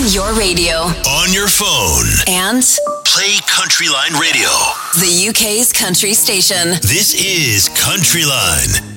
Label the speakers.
Speaker 1: your radio,
Speaker 2: on your phone,
Speaker 1: and
Speaker 2: play Countryline Radio,
Speaker 1: the UK's country station.
Speaker 2: This is Countryline.